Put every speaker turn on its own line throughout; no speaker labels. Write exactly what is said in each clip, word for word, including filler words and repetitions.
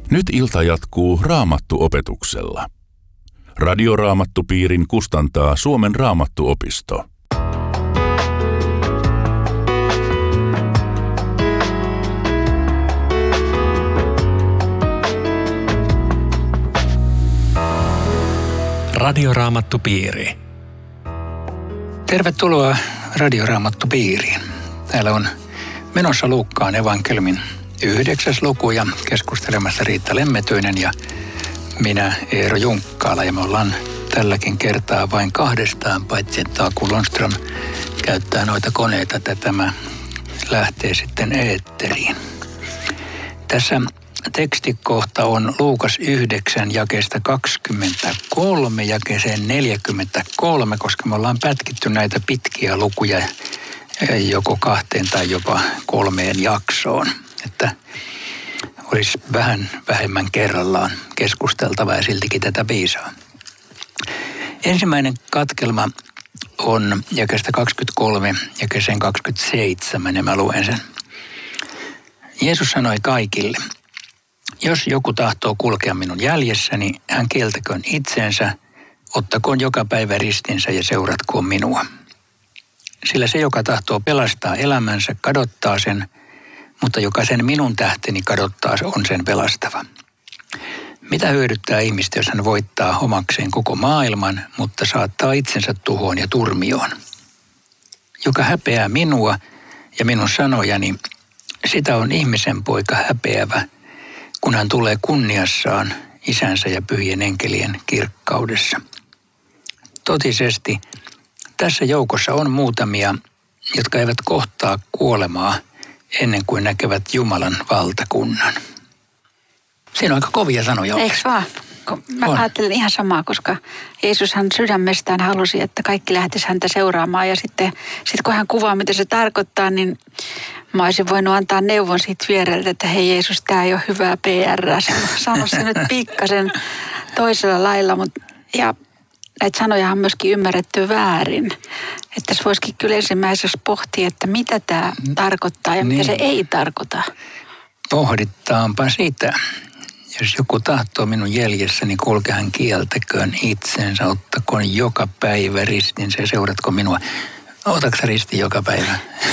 Nyt ilta jatkuu Raamattu-opetuksella. Radioraamattupiirin kustantaa Suomen Raamattuopisto.
Radioraamattupiiri.
Tervetuloa Radioraamattupiiriin. Täällä on menossa Luukkaan evankeliumin yhdeksäs luku ja keskustelemassa Riitta Lemmetyinen ja minä Eero Junkkaala. Ja me ollaan tälläkin kertaa vain kahdestaan, paitsi että Aku Lundström käyttää noita koneita, että tämä lähtee sitten eetteriin. Tässä tekstikohta on Luukas yhdeksän jakeesta kaksikymmentäkolme jakeeseen neljäkymmentäkolme, koska me ollaan pätkitty näitä pitkiä lukuja joko kahteen tai jopa kolmeen jaksoon, että olisi vähän vähemmän kerrallaan keskusteltava ja siltikin tätä piisaa. Ensimmäinen katkelma on jakeesta kaksikymmentäkolme jakeeseen kaksikymmentäseitsemän ja mä luen sen. Jeesus sanoi kaikille: jos joku tahtoo kulkea minun jäljessäni, hän kieltäköön itsensä, ottakoon joka päivä ristinsä ja seuratkoon minua. Sillä se, joka tahtoo pelastaa elämänsä, kadottaa sen, mutta joka sen minun tähteni kadottaa, on sen pelastava. Mitä hyödyttää ihmistä, jos hän voittaa omakseen koko maailman, mutta saattaa itsensä tuhoon ja turmioon? Joka häpeää minua ja minun sanojani, sitä on ihmisen poika häpeävä, kun hän tulee kunniassaan isänsä ja pyhien enkelien kirkkaudessa. Totisesti tässä joukossa on muutamia, jotka eivät kohtaa kuolemaa ennen kuin näkevät Jumalan valtakunnan. Siinä on aika kovia sanoja.
Eikö vaan? Mä on. Ajattelen ihan samaa, koska Jeesus hän sydämestään halusi, että kaikki lähtisi häntä seuraamaan. Ja sitten sit kun hän kuvaa, mitä se tarkoittaa, niin mä olisin voinut antaa neuvon siitä viereltä, että hei Jeesus, tämä ei ole hyvää P R. Sano se nyt pikkasen toisella lailla. Mutta, ja näitä sanoja on myöskin ymmärretty väärin. Että tässä voisikin kyllä ensimmäisessä pohtia, että mitä tämä tarkoittaa ja niin. Mitä se ei tarkoita.
Pohdittaanpa sitä. Jos joku tahtoo minun jäljessäni, kulke hän kieltäköön itsensä, ottakoon joka päivä ristinsä ja seuratko minua. Otatko risti joka päivä?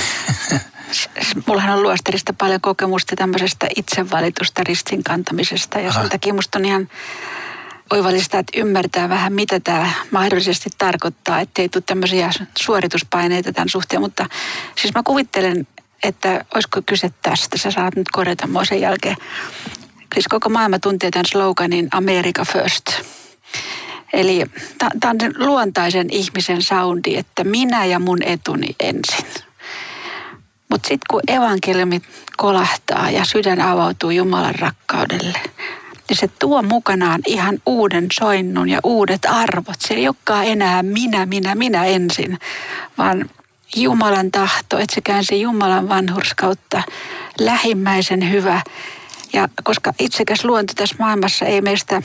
Mullahan on luostarista paljon kokemusta tämmöisestä itsevalitusta ristin kantamisesta ja sen takia musta on ihan oivallista, että ymmärtää vähän, mitä tämä mahdollisesti tarkoittaa, ettei tule tämmöisiä suorituspaineita tämän suhteen, mutta siis mä kuvittelen, että olisiko kyse tästä, sä saat nyt korjata mua sen jälkeen. Siis koko maailma tuntee tämän sloganin America First. Eli tämä on luontaisen ihmisen soundi, että minä ja mun etuni ensin. Mutta sitten kun evankeliumi kolahtaa ja sydän avautuu Jumalan rakkaudelle, niin se tuo mukanaan ihan uuden soinnun ja uudet arvot. Se ei olekaan enää minä, minä, minä ensin, vaan Jumalan tahto, etsikään se Jumalan vanhurskautta, lähimmäisen hyvä. Ja koska itsekäs luonto tässä maailmassa ei meistä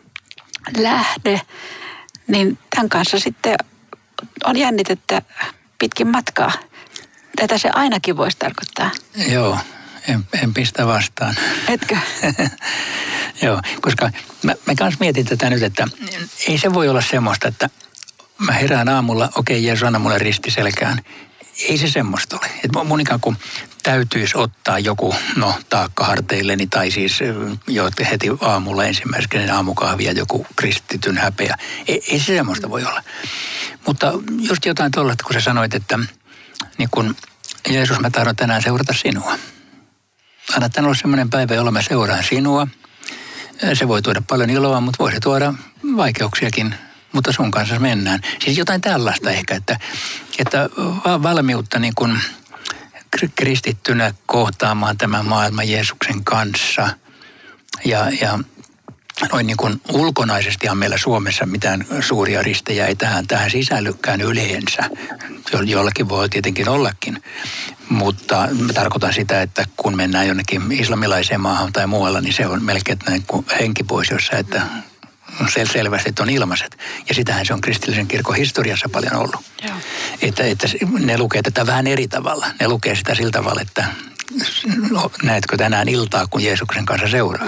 lähde, niin tämän kanssa sitten on jännitettä pitkin matkaa. Tätä se ainakin voisi tarkoittaa.
Joo, en, en pistä vastaan.
Etkö?
Joo, koska mä, mä kans mietin tätä nyt, että ei se voi olla semmoista, että mä herään aamulla, okei, okay, Jeesus, anna mulle risti selkään. Ei se semmoista ole. Että mun ikään kuin täytyisi ottaa joku, no, taakka harteilleni tai siis jo heti aamulla ensimmäisenä aamukahvia joku kristityn häpeä. Ei, ei se semmoista voi olla. Mutta just jotain tuollaista, kun sä sanoit, että niin kun Jeesus, mä tahdon tänään seurata sinua. Anna tänään olla semmoinen päivä, jolla mä seuraan sinua. Se voi tuoda paljon iloa, mutta voi se tuoda vaikeuksiakin, mutta sun kanssa mennään. Siis jotain tällaista ehkä, että, että valmiutta niin kuin kristittynä kohtaamaan tämän maailman Jeesuksen kanssa. Ja, ja noin niin kuin ulkonaisestihan meillä Suomessa mitään suuria ristejä ei tähän, tähän sisällykään yleensä. Jollakin voi tietenkin ollakin. Mutta mä tarkoitan sitä, että kun mennään jonnekin islamilaiseen maahan tai muualla, niin se on melkein näin kuin henki pois jossa, että sel- selvästi että on ilmaiset. Ja sitähän se on kristillisen kirkon historiassa paljon ollut. Joo. Että, että ne lukee tätä vähän eri tavalla. Ne lukee sitä sillä tavalla, että no, näetkö tänään iltaa, kun Jeesuksen kanssa seuraat. Mm.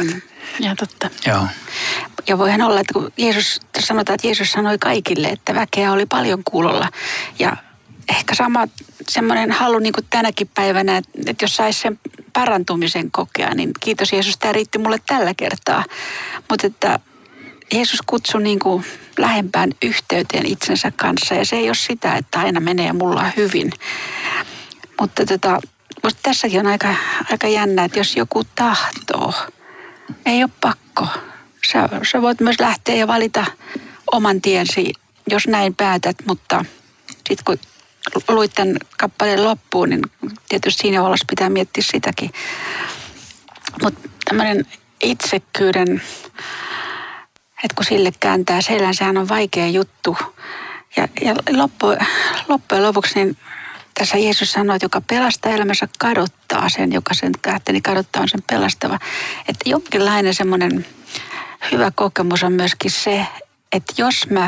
Ja totta.
Joo.
Ja voihan olla, että kun Jeesus, sanotaan, että Jeesus sanoi kaikille, että väkeä oli paljon kuulolla. Ja ehkä sama semmoinen halu niin kuin tänäkin päivänä, että jos saisi sen parantumisen kokea, niin kiitos Jeesus, tämä riitti mulle tällä kertaa. Mutta että Jeesus kutsui niin kuin lähempään yhteyteen itsensä kanssa ja se ei ole sitä, että aina menee mulla hyvin. Mutta tota, musta tässäkin on aika, aika jännä, että jos joku tahtoo, ei ole pakko. Sä, sä voit myös lähteä ja valita oman tiensi, jos näin päätät, mutta sitten kun luit tämän kappaleen loppuun, niin tietysti siinä valossa pitää miettiä sitäkin. Mutta tämmöinen itsekkyyden, että kun sille kääntää selän, sehän on vaikea juttu. Ja, ja loppu, loppujen lopuksi niin tässä Jeesus sanoo, että joka pelastaa elämänsä kadottaa sen, joka sen kähteni kadottaa on sen pelastava. Että jonkinlainen semmoinen hyvä kokemus on myöskin se, että jos mä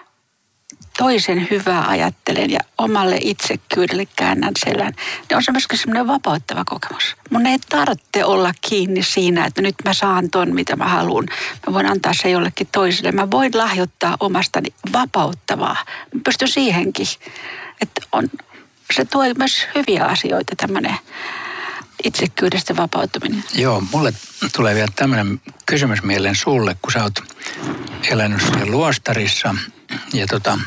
toisen hyvää ajattelen ja omalle itsekkyydelle käännän selän, niin on se myöskin semmoinen vapauttava kokemus. Mun ei tarvitse olla kiinni siinä, että nyt mä saan ton, mitä mä haluan. Mä voin antaa se jollekin toiselle. Mä voin lahjoittaa omastani vapauttavaa. Mä pystyn siihenkin, että on, se tuo myös hyviä asioita, tämmöinen itsekkyydestä vapautuminen.
Joo, mulle tulee vielä tämmöinen kysymys mieleen sulle, kun sä oot elänyt siellä luostarissa ja tota,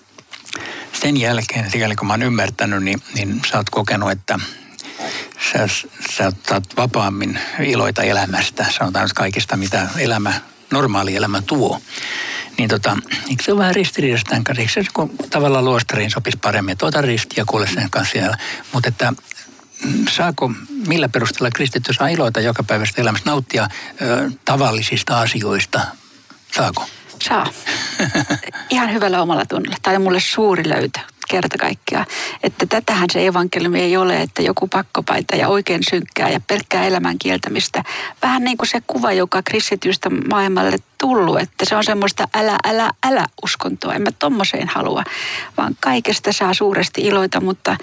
sen jälkeen, sikäli kun mä oon ymmärtänyt, niin, niin sä oot kokenut, että sä, sä oot vapaammin iloita elämästä, sanotaan kaikista, mitä elämä, normaali elämä tuo. Niin tota, eikö se ole vähän ristiriidassa tämän kanssa? Eikö se kun tavallaan luostariin sopisi paremmin, että ota ristiä ja kuule sen kanssa siellä. Mutta että saako, millä perusteella kristitty saa iloita joka päivästä elämästä, nauttia ö, tavallisista asioista? Saako?
Saa. Ihan hyvällä omalla tunnolla. Tämä on mulle suuri löytö kerta kaikkiaan. Että tätähän se evankeliumi ei ole, että joku pakkopaita ja oikein synkkää ja pelkkää elämän kieltämistä. Vähän niin kuin se kuva, joka kristitystä maailmalle tullut, että se on semmoista älä, älä, älä uskontoa. En mä tommoseen halua, vaan kaikesta saa suuresti iloita, mutta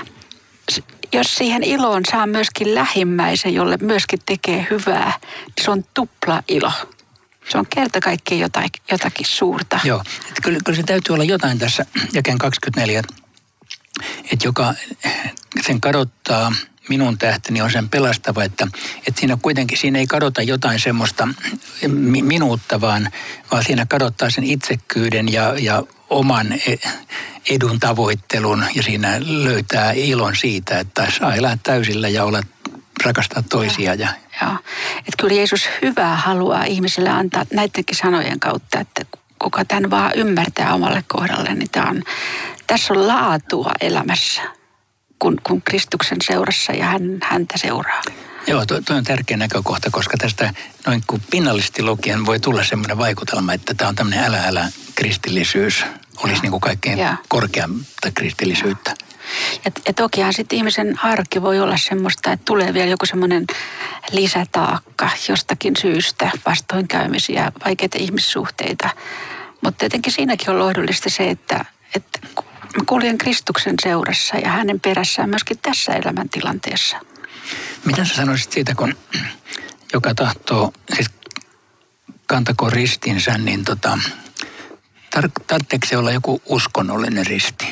jos siihen iloon saa myöskin lähimmäisen, jolle myöskin tekee hyvää, niin se on tupla ilo. Se on kerta kaikkiaan jotain, jotakin suurta.
Joo, että kyllä, kyllä se täytyy olla jotain tässä jakeen kaksikymmentäneljä, että joka sen kadottaa minun tähteni on sen pelastava, että, että siinä kuitenkin siinä ei kadota jotain semmoista minuutta, vaan, vaan siinä kadottaa sen itsekkyyden ja, ja oman edun tavoittelun ja siinä löytää ilon siitä, että saa elää täysillä ja olla rakastaa toisia. Ja,
Joo, että kyllä Jeesus hyvää haluaa ihmiselle antaa näidenkin sanojen kautta, että kuka tämän vaan ymmärtää omalle kohdalle, niin tämä on, tässä on laatua elämässä, kun, kun Kristuksen seurassa ja hän, häntä seuraa.
Joo, tuo to on tärkeä näkökohta, koska tästä noin kuin pinnallisesti lukien voi tulla semmoinen vaikutelma, että tämä on tämmöinen älä älä kristillisyys, olisi niin kuin kaikkein ja. korkeampaa kristillisyyttä.
Ja, ja tokihan sitten ihmisen arki voi olla semmoista, että tulee vielä joku semmoinen lisätaakka jostakin syystä, vastoinkäymisiä, vaikeita ihmissuhteita. Mutta tietenkin siinäkin on lohdullista se, että, että mä kuljen Kristuksen seurassa ja hänen perässään myöskin tässä elämäntilanteessa.
Mitä sä sanoisit siitä, kun joka tahtoo, siis kantakoon ristinsä, niin tota, tar- tarvitseeko se olla joku uskonnollinen risti?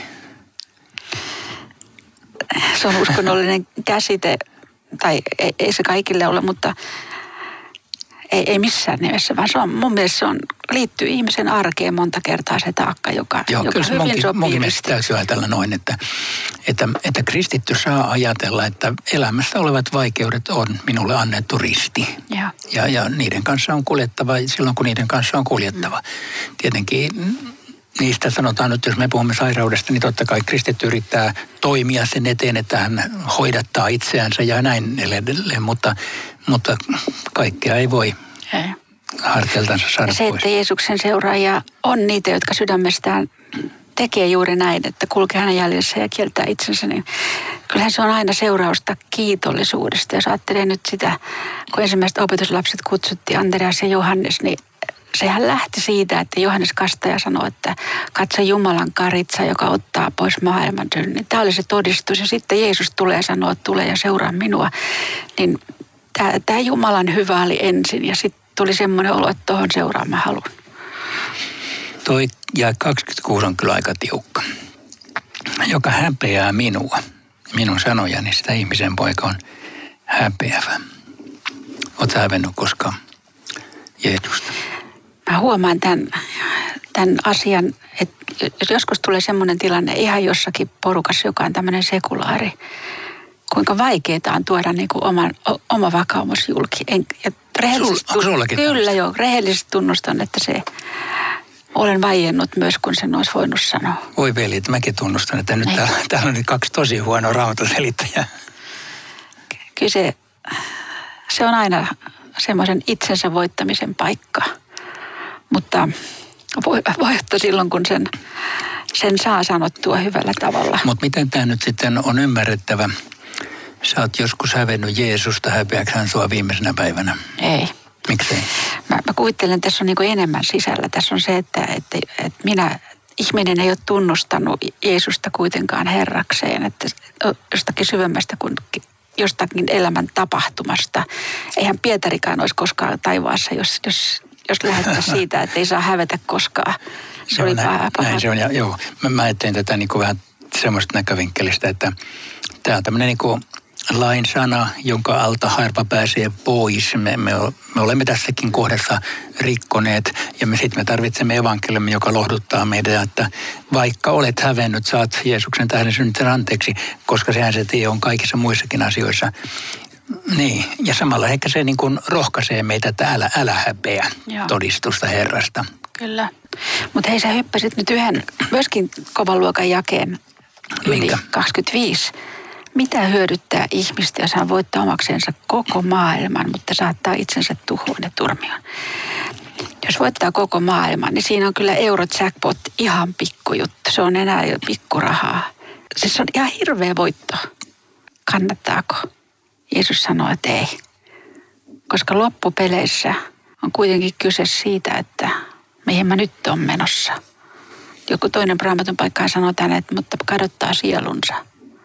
Se on uskonnollinen käsite, tai ei, ei se kaikille ole, mutta ei, ei missään nimessä, vaan se on, mun mielestä se on, liittyy ihmisen arkeen monta kertaa se taakka, joka,
Joo,
joka
kyllä se
hyvin
monkin,
sopii.
monkin mielestä täytyy ajatella noin, että, että, että kristitty saa ajatella, että elämässä olevat vaikeudet on minulle annettu risti.
Ja,
ja, ja niiden kanssa on kuljettava silloin, kun niiden kanssa on kuljettava. Mm. Tietenkin niistä sanotaan nyt, jos me puhumme sairaudesta, niin totta kai kristitty yrittää toimia sen eteen, että hän hoidattaa itseänsä ja näin edelleen, mutta, mutta kaikkea ei voi ei. harteiltansa saada
se,
pois.
Että Jeesuksen seuraajia on niitä, jotka sydämestään tekee juuri näin, että kulkee hänen jäljessä ja kieltää itsensä, niin kyllähän se on aina seurausta kiitollisuudesta. Jos ajattelee nyt sitä, kun ensimmäiset opetuslapset kutsuttiin, Andreas ja Johannes, niin sehän lähti siitä, että Johannes Kastaja sanoi, että katso Jumalan karitsa, joka ottaa pois maailman synnin. Tämä oli se todistus. Ja sitten Jeesus tulee ja sanoo, että tule ja seuraa minua. Niin tämä, tämä Jumalan hyvä oli ensin ja sitten tuli semmoinen olo, että tuohon seuraan mä haluan.
Toi jae kaksikymmentäkuusi on kyllä aika tiukka. Joka häpeää minua, minun sanojani, sitä ihmisen poika on häpeävä. Oletko hävennyt koskaan Jeesusta?
Mä huomaan tämän, tämän asian, että joskus tulee semmoinen tilanne ihan jossakin porukassa, joka on tämmöinen sekulaari, kuinka vaikeaa on tuoda niin kuin oma, oma vakaumus julki. En, ja rehellisesti,
Sul, onko
kyllä joo, rehellisesti tunnustan, että se olen vaiennut myös, kun sen olisi voinut sanoa.
Voi veli, että mäkin tunnustan, että nyt täällä, täällä on nyt kaksi tosi huonoa raamatuselittäjää.
Kyllä se, se on aina semmoisen itsensä voittamisen paikka. Mutta voi, voi ottaa silloin, kun sen, sen saa sanottua hyvällä tavalla.
Mutta miten tämä nyt sitten on ymmärrettävä? Sä oot joskus hävennyt Jeesusta, häpeäkö hän sua viimeisenä päivänä?
Ei.
Miksei?
Mä, mä kuvittelen, että tässä on niin enemmän sisällä. Tässä on se, että, että, että minä, ihminen ei ole tunnustanut Jeesusta kuitenkaan Herrakseen. Että jostakin syvemmästä kuin jostakin elämän tapahtumasta. Eihän Pietarikaan olisi koskaan taivaassa, jos, jos, jos lähdettäisiin siitä, että ei saa hävetä koskaan. Se, se oli
näin,
paha. paha.
Näin se on, ja joo. Mä, mä ajattelin tätä niin kuin vähän semmoista näkövinkkelistä, että tämä on tämmöinen niin kuin lain sana, jonka alta harva pääsee pois. Me, me, me olemme tässäkin kohdassa rikkoneet ja me sitten me tarvitsemme evankeliumin, joka lohduttaa meitä, että vaikka olet hävennyt, saat Jeesuksen tähden synnytön anteeksi, koska sehän se tie on kaikissa muissakin asioissa. Niin, ja samalla ehkä se niin kuin rohkaisee meitä, että älä, älä häpeä Joo. todistusta Herrasta.
Kyllä. Mutta hei, sä hyppäsit nyt yhden myöskin kovan luokan jakeen yli Minkä? kaksikymmentäviisi. Mitä hyödyttää ihmistä, jos hän voittaa omaksensa koko maailman, mutta saattaa itsensä tuhoon ja turmioon? Jos voittaa koko maailman, niin siinä on kyllä eurojackpot ihan pikkujuttu. Se on enää jo pikkurahaa. Siis se on ihan hirveä voitto. Kannattaako? Jeesus sanoi, että ei. Koska loppupeleissä on kuitenkin kyse siitä, että mihin mä nyt on menossa. Joku toinen Raamatun paikkaan sanoo tänne, että mutta kadottaa sielunsa.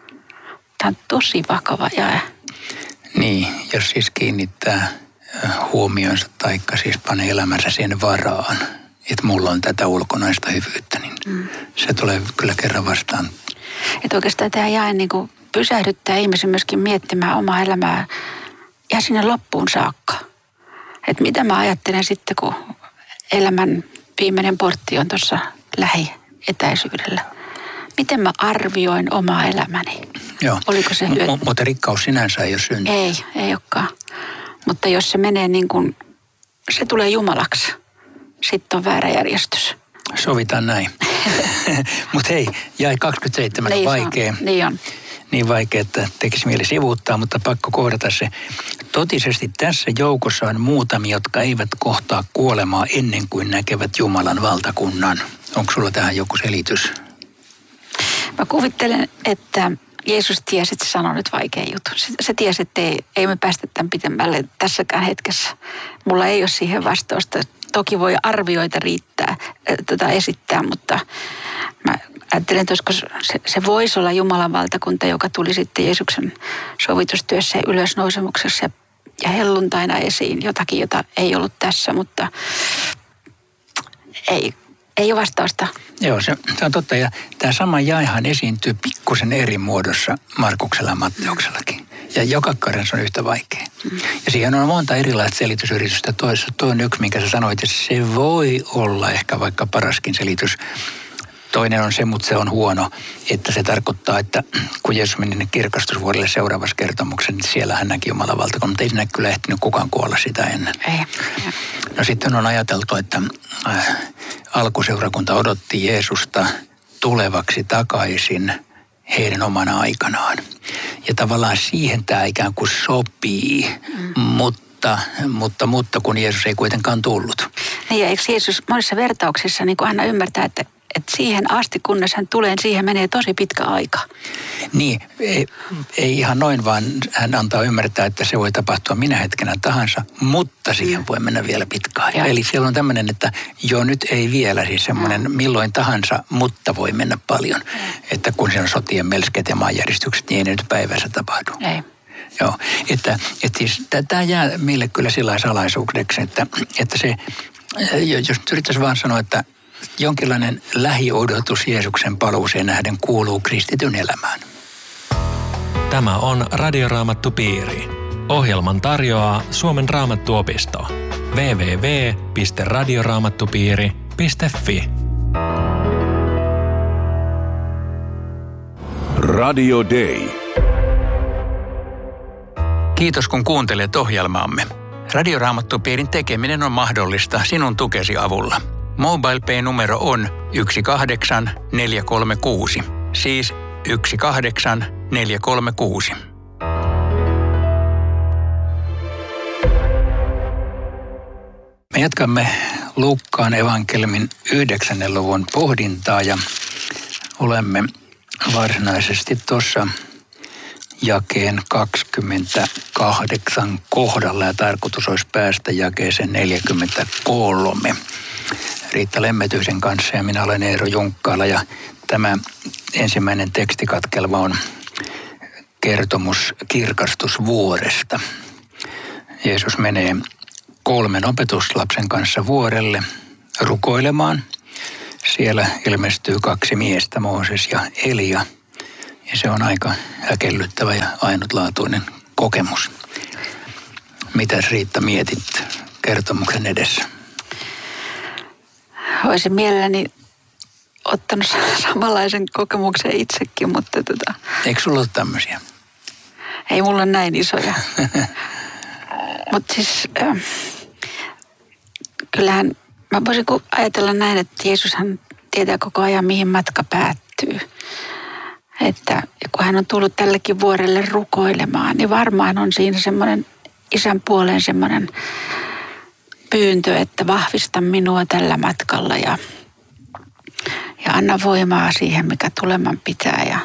Tämä on tosi vakava jae.
Niin, jos siis kiinnittää huomionsa taikka siis panee elämänsä siihen varaan, että mulla on tätä ulkonaista hyvyyttä, niin mm. se tulee kyllä kerran vastaan.
Että oikeastaan tämä jae niin kuin pysähdyttää ihmisen myöskin miettimään omaa elämää ja sinne loppuun saakka. Että mitä mä ajattelen sitten, kun elämän viimeinen portti on tuossa lähietäisyydellä. Miten mä arvioin omaa elämäni?
Joo,
oliko se hyöty?
M- mutta rikkaus sinänsä ei ole synti.
Ei, ei olekaan. Mutta jos se menee niin kuin, se tulee Jumalaksi, sitten on väärä järjestys.
Sovitaan näin. Mutta hei, jae kaksikymmentäseitsemän on
niin
vaikea.
On, niin on.
Niin vaikea, että tekisi mieli sivuuttaa, mutta pakko kohdata se. Totisesti tässä joukossa on muutamia, jotka eivät kohtaa kuolemaa ennen kuin näkevät Jumalan valtakunnan. Onko sulla tähän joku selitys?
Mä kuvittelen, että Jeesus tiesi, että se sanoi nyt vaikean jutun. Se, se tiesi, että ei, ei me päästä tämän pitemmälle tässäkään hetkessä. Mulla ei ole siihen vastausta. Toki voi arvioita riittää, tätä esittää, mutta mä ajattelen, että se, se voisi olla Jumalan valtakunta, joka tuli sitten Jeesuksen sovitustyössä ja ylösnousemuksessa ja, ja helluntaina esiin. Jotakin, jota ei ollut tässä, mutta ei, ei ole vastausta.
Joo, se, se on totta. Ja tämä sama jaehan esiintyy pikkusen eri muodossa Markuksella ja Matteuksellakin. Ja joka kerran se on yhtä vaikea. Mm. Ja siihen on monta erilaista selitysyritystä. Toisessa tuo on yksi, minkä sä sanoit, että se voi olla ehkä vaikka paraskin selitys. Toinen on se, mutta se on huono, että se tarkoittaa, että kun Jeesus meni kirkastusvuodelle seuraavassa kertomuksessa, niin siellä hän näki Jumalan valtakunnan, mutta ei sinne kyllä ehtinyt kukaan kuolla sitä ennen.
Ei.
No sitten on ajateltu, että äh, alkuseurakunta odotti Jeesusta tulevaksi takaisin heidän omana aikanaan. Ja tavallaan siihen tämä ikään kuin sopii, mm. mutta, mutta, mutta kun Jeesus ei kuitenkaan tullut.
Niin ja eikö Jeesus monissa vertauksissa niin kuin aina ymmärtää, että että siihen asti, kunnes hän tulee, niin siihen menee tosi pitkä aika.
Niin, ei, ei ihan noin, vaan hän antaa ymmärtää, että se voi tapahtua minä hetkenä tahansa, mutta siihen voi mennä vielä pitkä aika. Eli siellä on tämmöinen, että jo nyt ei vielä, siis semmoinen ja. milloin tahansa, mutta voi mennä paljon. Ja. Että kun siellä on sotien melskeet ja maanjäristykset, niin ei ne nyt päivässä tapahdu.
Ei.
Joo, että, että siis, tämä jää meille kyllä sillä salaisuudeksi, että, että se, jos yrittäisi vaan sanoa, että jonkinlainen lähiodotus Jeesuksen paluuseen nähden kuuluu kristityn elämään.
Tämä on Radioraamattupiiri. Ohjelman tarjoaa Suomen Raamattuopisto. double-u double-u double-u piste radioraamattupiiri piste fi
Radio Day.
Kiitos kun kuuntelet ohjelmaamme. Radioraamattupiirin tekeminen on mahdollista sinun tukesi avulla. MobilePay-numero on yksi kahdeksan neljä kolme kuusi, siis yksi kahdeksan neljä kolme kuusi. Me jatkamme Luukkaan evankeliumin yhdeksännen luvun pohdintaa ja olemme varsinaisesti tuossa jakeen kaksikymmentäkahdeksan kohdalla ja tarkoitus olisi päästä jakeeseen neljäkymmentäkolme. Riitta Lemmetyisen kanssa ja minä olen Eero Junkkaala ja tämä ensimmäinen tekstikatkelma on kertomus kirkastusvuoresta. Jeesus menee kolmen opetuslapsen kanssa vuorelle rukoilemaan. Siellä ilmestyy kaksi miestä, Mooses ja Elia. Ja se on aika häkellyttävä ja ainutlaatuinen kokemus. Mitä Riitta mietit kertomuksen edessä?
Olisin mielelläni ottanut samanlaisen kokemuksen itsekin, mutta tota...
Eikö sulla ole tämmöisiä?
Ei mulla ole näin isoja. Mutta siis äh, kyllähän mä voisin ajatella näin, että Jeesushan tietää koko ajan, mihin matka päättyy. Että kun hän on tullut tällekin vuorelle rukoilemaan, niin varmaan on siinä semmoinen isän puoleen semmoinen pyyntö, että vahvista minua tällä matkalla ja, ja anna voimaa siihen, mikä tuleman pitää. Ja,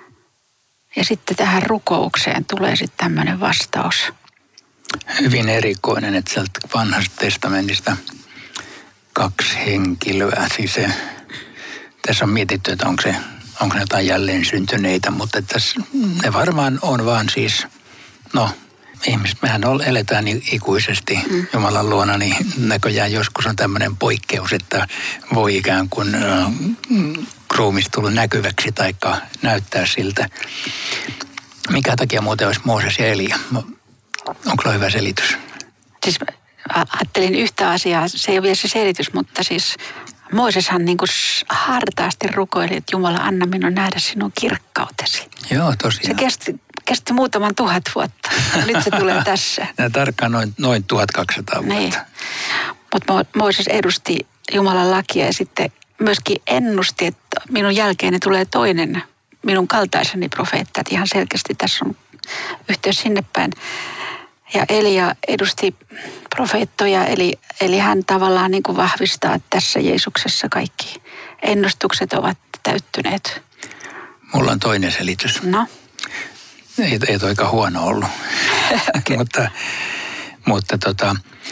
ja sitten tähän rukoukseen tulee sitten tämmöinen vastaus.
Hyvin erikoinen, että sieltä vanhasta testamentista kaksi henkilöä. Siis se, tässä on mietitty, että onko se, onko ne jotain jälleen syntyneitä, mutta tässä, ne varmaan on vaan siis, no ihmiset, mehän eletään ikuisesti mm. Jumalan luona, niin näköjään joskus on tämmöinen poikkeus, että voi ikään kuin äh, ruumis tulla näkyväksi tai näyttää siltä. Mikä takia muuten olisi Mooses ja Elia? Onko se hyvä selitys?
Siis ajattelin yhtä asiaa, se ei ole vielä se selitys, mutta siis Mooseshan niin kuin hartaasti rukoili, että Jumala, anna minun nähdä sinun kirkkautesi.
Joo, tosiaan.
Se kesti, kesti muutaman tuhat vuotta. Nyt se tulee tässä.
Ja tarkkaan noin, noin tuhatkaksisataa vuotta.
Niin. Mutta Mooses edusti Jumalan lakia ja sitten myöskin ennusti, että minun jälkeeni tulee toinen minun kaltaiseni profeetta. Että ihan selkeästi tässä on yhteys sinne päin. Ja Elia edusti profeettoja, eli, eli hän tavallaan niin kuin vahvistaa, että tässä Jeesuksessa kaikki ennustukset ovat täyttyneet.
Mulla on toinen selitys.
No?
Ei, ei toika huono ollut. mutta mutta tota,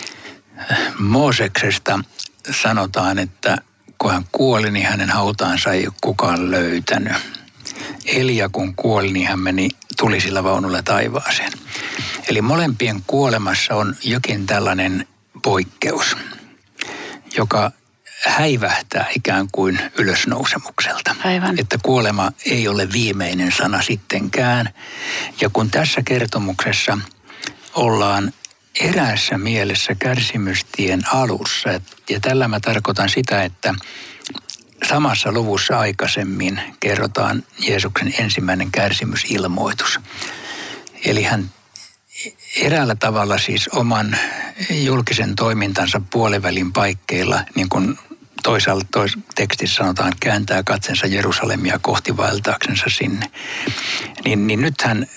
Mooseksesta sanotaan, että kun hän kuoli, niin hänen hautaansa ei ole kukaan löytänyt. Elia kun kuoli, niin hän meni tulisilla vaunulla taivaaseen. Eli molempien kuolemassa on jokin tällainen poikkeus, joka häivähtää ikään kuin ylösnousemukselta.
Aivan.
Että kuolema ei ole viimeinen sana sittenkään. Ja kun tässä kertomuksessa ollaan eräässä mielessä kärsimystien alussa, ja tällä mä tarkoitan sitä, että samassa luvussa aikaisemmin kerrotaan Jeesuksen ensimmäinen kärsimysilmoitus. Eli hän eräällä tavalla siis oman julkisen toimintansa puolivälin paikkeilla, niin kuin toisaalta tois, tekstissä sanotaan, kääntää katsensa Jerusalemia kohti vaeltaaksensa sinne. Niin, niin nythän,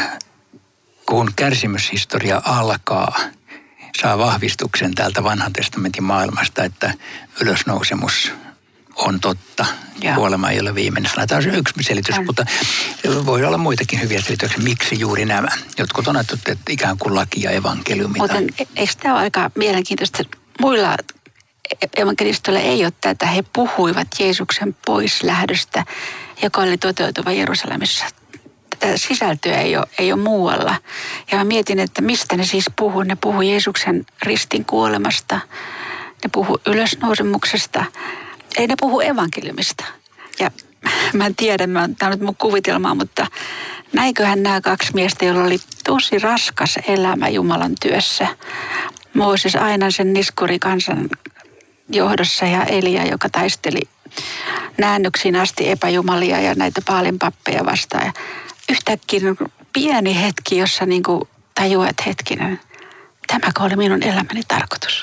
kun kärsimyshistoria alkaa, saa vahvistuksen täältä vanhan testamentin maailmasta, että ylösnousemus on totta. Ja kuolema ei ole viimeinen sana. Tämä on yksi selitys, on. Mutta voi olla muitakin hyviä selityksiä. Miksi juuri nämä? Jotkut on ajateltu, että ikään kuin laki ja evankeliumi.
Mutta eikö tämä ole aika mielenkiintoista? Muilla evankelistoilla ei ole tätä. He puhuivat Jeesuksen poislähdöstä, joka oli toteutuva Jerusalemissa. sitä sisältöä ei ole, ei ole muualla. Ja mä mietin, että mistä ne siis puhuu. Ne puhuu Jeesuksen ristin kuolemasta, ne puhuu ylösnousemuksesta, ei ne puhu evankeliumista. Ja mä en tiedä, tämä on nyt mun kuvitelmaa, mutta näiköhän nämä kaksi miestä, joilla oli tosi raskas elämä Jumalan työssä. Mooses aina sen niskuri kansan johdossa ja Elia, joka taisteli näännyksiin asti epäjumalia ja näitä paalinpappeja vastaan. Ja yhtäkkiä pieni hetki, jossa niin kuin tajuaa, että hetkinen, tämäkö oli minun elämäni tarkoitus.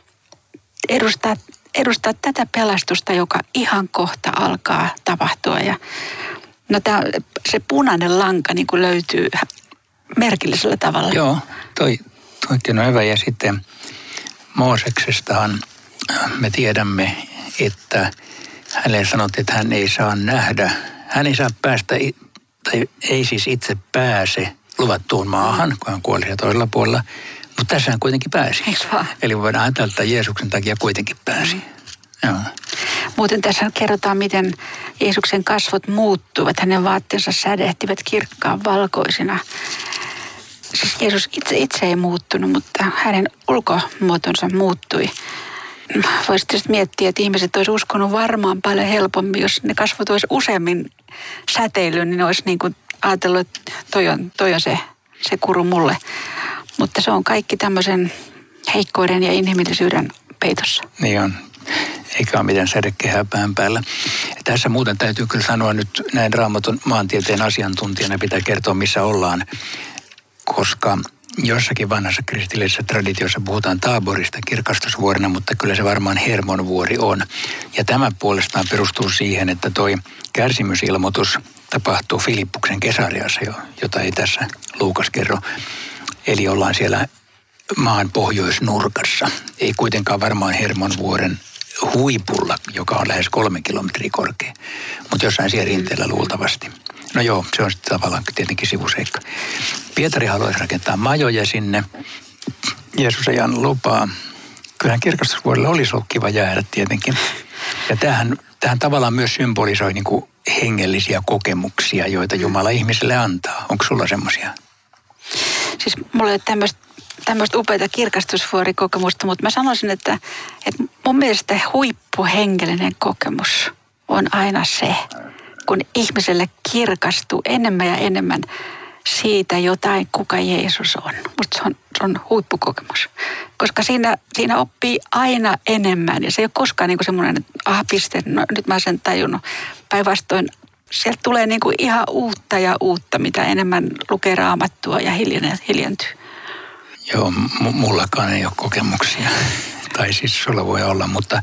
Edustaa, edustaa tätä pelastusta, joka ihan kohta alkaa tapahtua. Ja no tää, se punainen lanka niin kuin löytyy merkillisellä tavalla.
Joo, toi, toikin on hyvä. Ja sitten Mooseksestahan me tiedämme, että hänelle sanottiin, että hän ei saa nähdä, hän ei saa päästä, tai ei siis itse pääse luvattuun maahan, kun hän kuoli siellä toisella puolella, mutta tässä hän kuitenkin pääsi. Eli voidaan ajatella, että Jeesuksen takia kuitenkin pääsi. Mm. Joo.
Muuten tässä kerrotaan, miten Jeesuksen kasvot muuttuivat, hänen vaatteensa sädehtivät kirkkaan valkoisina. Siis Jeesus itse, itse ei muuttunut, mutta hänen ulkomuotonsa muuttui. Voisi tietysti miettiä, että ihmiset olisi uskonut varmaan paljon helpommin, jos ne kasvot olisi useammin säteilyyn, niin ne olisi niin kuin ajatellut, että toi on, toi on se, se kuru mulle. Mutta se on kaikki tämmöisen heikkouden ja inhimillisyyden peitossa.
Niin on. Eikä ole mitään sädekehää pään päällä. Ja tässä muuten täytyy kyllä sanoa nyt näin Raamatun maantieteen asiantuntijana pitää kertoa, missä ollaan, koska jossakin vanhassa kristillisessä traditiossa puhutaan Taaborista kirkastusvuorena, mutta kyllä se varmaan Hermonvuori on. Ja tämä puolestaan perustuu siihen, että toi kärsimysilmoitus tapahtuu Filippuksen Kesariassa, jota ei tässä Luukas kerro. Eli ollaan siellä maan pohjoisnurkassa. Ei kuitenkaan varmaan Hermonvuoren huipulla, joka on lähes kolme kilometriä korkea, mutta jossain siellä rinteellä luultavasti. No joo, se on sitten tavallaan tietenkin sivuseikka. Pietari haluaisi rakentaa majoja sinne. Jeesus ei anna lupaa. Kyllähän kirkastusvuorelle olisi ollut kiva jäädä tietenkin. Ja tämähän, tämähän tavallaan myös symbolisoi niin kuin hengellisiä kokemuksia, joita Jumala ihmiselle antaa. Onko sulla semmoisia?
Siis mulla ei ole tämmöistä tämmöistä upeata kirkastusvuorikokemusta, mutta mä sanoisin, että, että mun mielestä huippuhengellinen kokemus on aina se, kun ihmiselle kirkastuu enemmän ja enemmän siitä jotain, kuka Jeesus on. Musta se on, se on huippukokemus, koska siinä, siinä oppii aina enemmän ja se ei ole koskaan niin kuin semmoinen, että aha piste, no nyt mä sen tajunnut. Päinvastoin sieltä tulee niin kuin ihan uutta ja uutta, mitä enemmän lukee Raamattua ja hiljentyy.
Joo, m- mullakaan ei ole kokemuksia, tai siis sulla voi olla, mutta,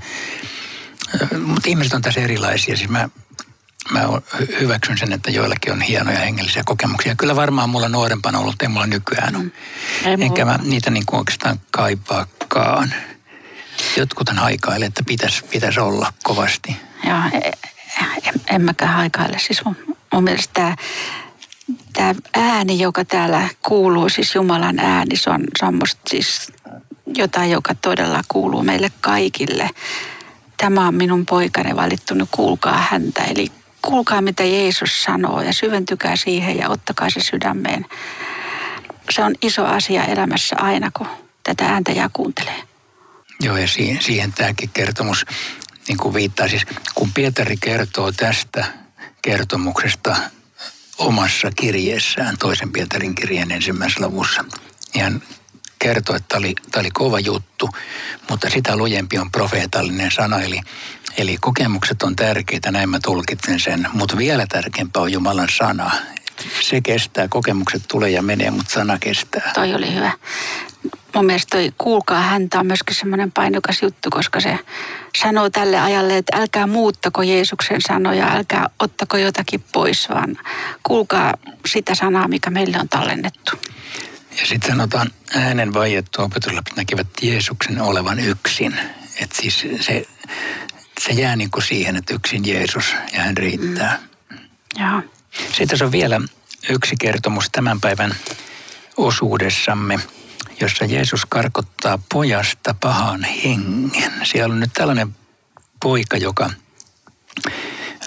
mutta ihmiset on tässä erilaisia. Siis mä, mä hyväksyn sen, että joillakin on hienoja hengellisiä kokemuksia. Kyllä varmaan mulla nuorempana ollut, ei mulla nykyään ole. Mm. Enkä mä niitä niin kuin oikeastaan kaipaakaan. Jotkuthan haikailee, että pitäisi, pitäisi olla kovasti.
Joo, en, en mäkään haikaile. Siis mun, mun mielestä tämä... Tämä ääni, joka täällä kuuluu, siis Jumalan ääni, se on, se on musta siis jotain, joka todella kuuluu meille kaikille. Tämä on minun poikani valittunut, kuulkaa häntä. Eli kuulkaa, mitä Jeesus sanoo ja syventykää siihen ja ottakaa se sydämeen. Se on iso asia elämässä aina, kun tätä ääntä ja kuuntelee.
Joo, ja siihen, siihen tämäkin kertomus niin kuin viittaa. Siis kun Pietari kertoo tästä kertomuksesta omassa kirjeessään, toisen Pietarin kirjeen ensimmäisessä luvussa, niin hän kertoi, että tämä oli, tämä oli kova juttu, mutta sitä lujempi on profeetallinen sana, eli, eli kokemukset on tärkeitä, näin mä tulkitsen sen, mutta vielä tärkeämpää on Jumalan sana. Se kestää, kokemukset tulee ja menee, mutta sana kestää.
Toi oli hyvä. Mun mielestä toi kuulkaa häntä on myöskin semmoinen painokas juttu, koska se sanoo tälle ajalle, että älkää muuttako Jeesuksen sanoja, älkää ottako jotakin pois, vaan kuulkaa sitä sanaa, mikä meille on tallennettu.
Ja sitten sanotaan äänen vaiettu opetuslapset näkivät Jeesuksen olevan yksin. Että siis se, se jää niin kuin siihen, että yksin Jeesus ja hän riittää.
Mm. Joo.
Sitten tässä on vielä yksi kertomus tämän päivän osuudessamme, jossa Jeesus karkottaa pojasta pahan hengen. Siellä on nyt tällainen poika, joka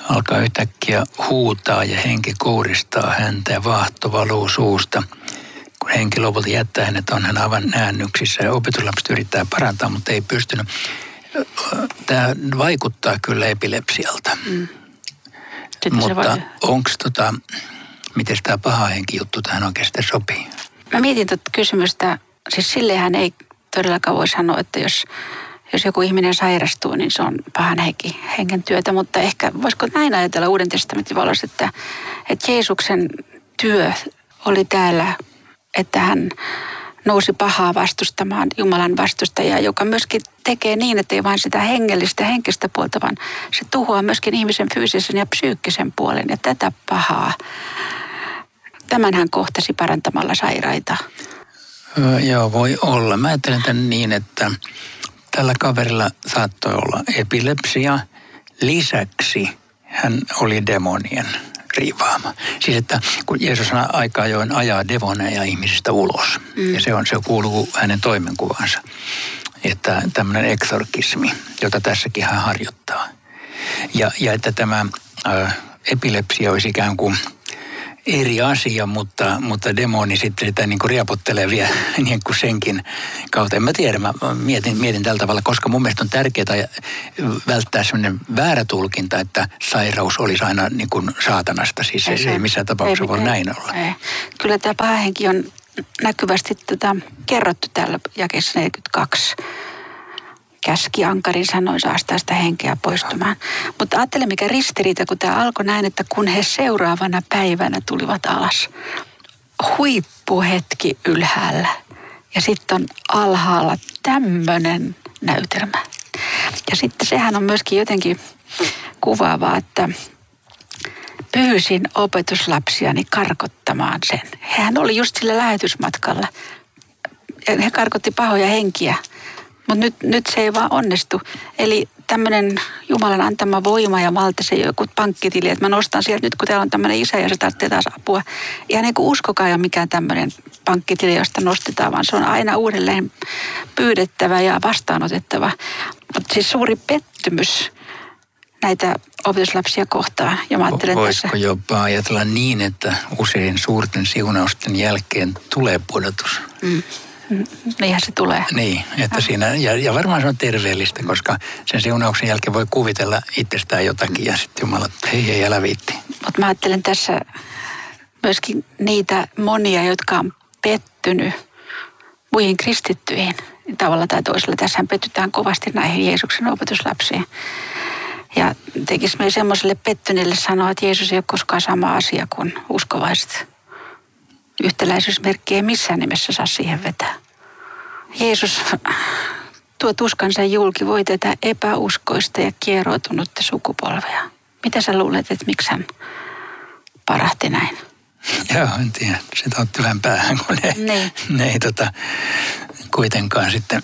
alkaa yhtäkkiä huutaa ja henki kouristaa häntä ja vaahto valuu suusta. Kun henki lopulta jättää hänet, on hän aivan näännyksissä ja opetuslapset yrittää parantaa, mutta ei pystynyt. Tämä vaikuttaa kyllä epilepsialta. Mm. Mutta onko tota, miten tämä paha henki juttu tähän oikeasti sopii?
Mä mietin tuota kysymystä, siis sillehän ei todellakaan voi sanoa, että jos, jos joku ihminen sairastuu, niin se on pahan henki, hengen työtä, mutta ehkä voisiko näin ajatella Uuden testamentin valossa, että, että Jeesuksen työ oli täällä, että hän nousi pahaa vastustamaan Jumalan vastustajaa, joka myöskin tekee niin, että ei vain sitä hengellistä, henkistä puolta, vaan se tuhoaa myöskin ihmisen fyysisen ja psyykkisen puolen ja tätä pahaa. Tämän hän kohtasi parantamalla sairaita.
Öö, joo, voi olla. Mä ajattelen tämän niin, että tällä kaverilla saattoi olla epilepsia. Lisäksi hän oli demonien riivaama. Siis että kun Jeesus aika ajoin ajaa demoneja ihmisistä ulos. Mm. Ja se, on, se kuuluu hänen toimenkuvansa. Että tämmöinen eksorkismi, jota tässäkin hän harjoittaa. Ja, ja että tämä ö, epilepsia olisi ikään kuin eri asia, mutta, mutta demoni sitten sitä niin kuin riapottelee vielä niin kuin senkin kautta. En mä tiedä, mä mietin, mietin tällä tavalla, koska mun mielestä on tärkeää välttää sellainen väärä tulkinta, että sairaus olisi aina niin kuin saatanasta. Siis ei, se ei missään tapauksessa ei, voi ei, näin olla. Ei.
Kyllä tämä paha henki on näkyvästi tota, kerrottu täällä jakeessa neljäkymmentäkaksi. Käski ankarin sanoin saastaa sitä henkeä poistumaan. Mutta ajattele mikä ristiriita, kun tämä alkoi näin, että kun he seuraavana päivänä tulivat alas. Huippuhetki ylhäällä. Ja sitten on alhaalla tämmöinen näytelmä. Ja sitten sehän on myöskin jotenkin kuvaavaa, että pyysin opetuslapsiani karkottamaan sen. Hehän oli just sillä lähetysmatkalla. Ja he karkotti pahoja henkiä. Mutta nyt, nyt se ei vaan onnistu. Eli tämmöinen Jumalan antama voima ja valta, se joku pankkitili, että mä nostan sieltä nyt, kun täällä on tämmöinen isä ja se tarvitsee taas apua. Ihan niin kuin uskokaa ei ole mikään tämmöinen pankkitili, josta nostetaan, vaan se on aina uudelleen pyydettävä ja vastaanotettava. Mutta siis suuri pettymys näitä opetuslapsia kohtaan. Ja mä ajattelen
Voisiko
tässä
jopa ajatella niin, että usein suurten siunausten jälkeen tulee pudotus?
Mm. Niinhän se tulee.
Niin, että siinä, ja, ja varmaan se on terveellistä, koska sen siunauksen jälkeen voi kuvitella itsestään jotakin ja sitten Jumala, hei, ei, älä viitti.
Mutta mä ajattelen tässä myöskin niitä monia, jotka on pettynyt muihin kristittyihin tavalla tai toisella. Tässähän pettytään kovasti näihin Jeesuksen opetuslapsiin. Ja tekisi meidän semmoiselle pettyneelle sanoa, että Jeesus ei ole koskaan sama asia kuin uskovaiset. Yhtäläisyysmerkki ei missään nimessä saa siihen vetää. Jeesus tuo tuskansa julki, voi tätä epäuskoista ja kieroutunutta sukupolvea. Mitä sä luulet, että miksi hän parahti näin?
Joo, en tiedä. Se otti vähän päähän, kun ne,
niin.
ne ei tota, kuitenkaan sitten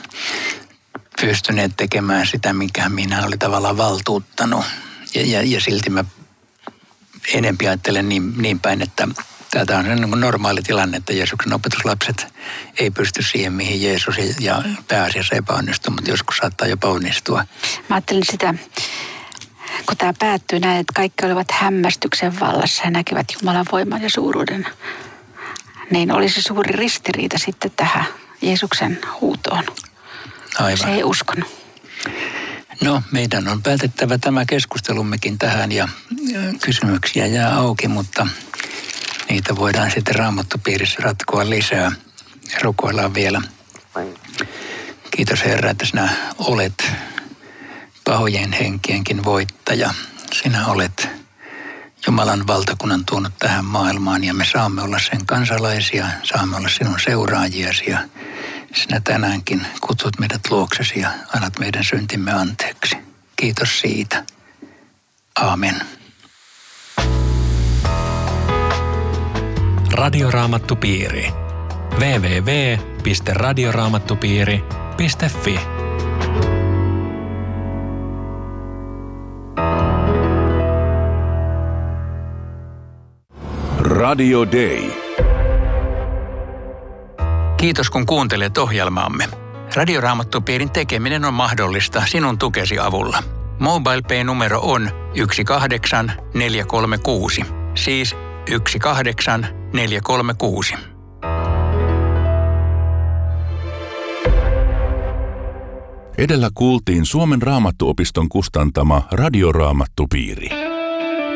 pystyneet tekemään sitä, minkä minä oli tavallaan valtuuttanut. Ja, ja, ja silti mä enempi ajattelen niin, niin päin, että tämä on niin kuin normaali tilanne, että Jeesuksen opetuslapset ei pysty siihen, mihin Jeesus ja pääasiassa epäonnistuu, mutta joskus saattaa jopa onnistua.
Mä ajattelin sitä, kun tämä päättyy näin, että kaikki olivat hämmästyksen vallassa ja näkivät Jumalan voiman ja suuruuden, niin olisi suuri ristiriita sitten tähän Jeesuksen huutoon.
Aivan.
Se ei uskonut.
No, meidän on päätettävä tämä keskustelummekin tähän ja kysymyksiä jää auki, mutta niitä voidaan sitten Raamattupiirissä ratkoa lisää. Rukoillaan vielä. Kiitos Herra, että sinä olet pahojen henkienkin voittaja. Sinä olet Jumalan valtakunnan tuonut tähän maailmaan ja me saamme olla sen kansalaisia, saamme olla sinun seuraajiasi ja sinä tänäänkin kutsut meidät luoksesi ja annat meidän syntimme anteeksi. Kiitos siitä. Aamen.
Radioraamattupiiri. double-u double-u double-u piste radioraamattupiiri piste fi
Radio Day.
Kiitos kun kuuntelet ohjelmaamme. Radioraamattupiirin tekeminen on mahdollista sinun tukesi avulla. MobilePay-numero on yksi kahdeksan neljä kolme kuusi, siis yksi kahdeksan neljä kolme kuusi.
Edellä kuultiin Suomen Raamattuopiston kustantama Radioraamattupiiri.